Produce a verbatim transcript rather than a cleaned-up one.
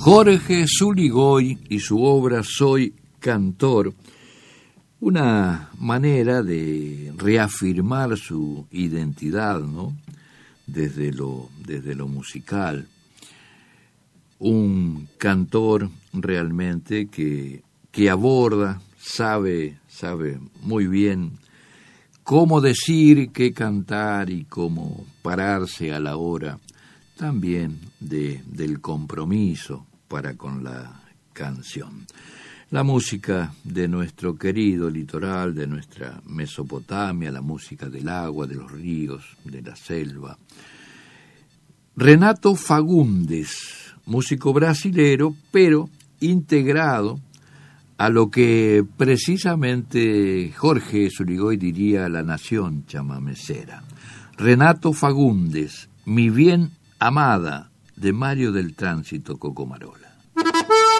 Jorge Zuligoy y su obra Soy Cantor, una manera de reafirmar su identidad, ¿no? Desde lo, desde lo musical. Un cantor realmente que, que aborda, sabe, sabe muy bien cómo decir, qué cantar y cómo pararse a la hora también de, del compromiso para con la canción. La música de nuestro querido litoral, de nuestra Mesopotamia, la música del agua, de los ríos, de la selva. Renato Fagundes, músico brasilero, pero integrado a lo que precisamente Jorge Zuligoy diría la nación chamamecera. Renato Fagundes, Mi bien amada, de Mario del Tránsito Cocomarola.